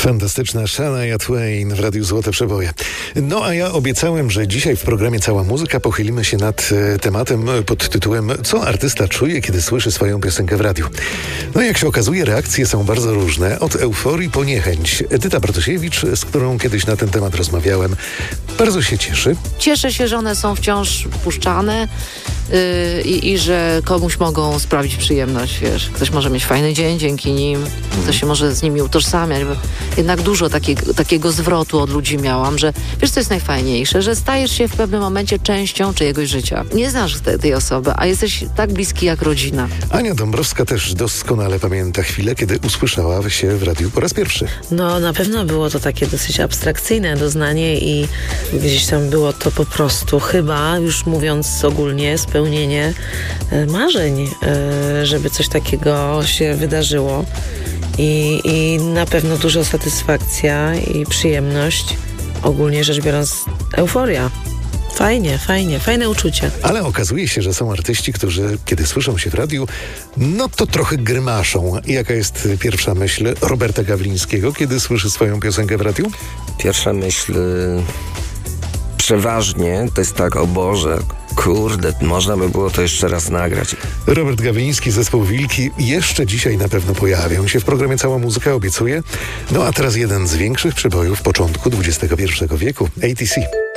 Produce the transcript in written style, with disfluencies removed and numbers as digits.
Fantastyczna Shania Twain w Radiu Złote Przeboje. No a ja obiecałem, że dzisiaj w programie Cała Muzyka pochylimy się nad tematem pod tytułem Co artysta czuje, kiedy słyszy swoją piosenkę w radiu? No jak się okazuje, reakcje są bardzo różne, od euforii po niechęć. Edyta Bartosiewicz, z którą kiedyś na ten temat rozmawiałem, bardzo się cieszy. Cieszę się, że one są wciąż puszczane i że komuś mogą sprawić przyjemność, wiesz. Ktoś może mieć fajny dzień dzięki nim, ktoś się może z nimi utożsamiać, bo jednak dużo takiego zwrotu od ludzi miałam, że wiesz, co jest najfajniejsze, że stajesz się w pewnym momencie częścią czyjegoś życia. Nie znasz tej osoby, a jesteś tak bliski jak rodzina. Ania Dąbrowska też doskonale pamięta chwilę, kiedy usłyszała się w radiu po raz pierwszy. No, na pewno było to takie dosyć abstrakcyjne doznanie i gdzieś tam było to po prostu chyba, już mówiąc ogólnie, spełnienie marzeń, żeby coś takiego się wydarzyło. I na pewno duża satysfakcja i przyjemność, ogólnie rzecz biorąc euforia. Fajne uczucie. Ale okazuje się, że są artyści, którzy kiedy słyszą się w radiu, no to trochę grymaszą. Jaka jest pierwsza myśl Roberta Gawlińskiego, kiedy słyszy swoją piosenkę w radiu? Pierwsza myśl przeważnie to jest tak, o Boże, kurde, można by było to jeszcze raz nagrać. Robert Gawliński, zespół Wilki, jeszcze dzisiaj na pewno pojawią się w programie Cała Muzyka, obiecuję. No a teraz jeden z większych przebojów początku XXI wieku, ATC.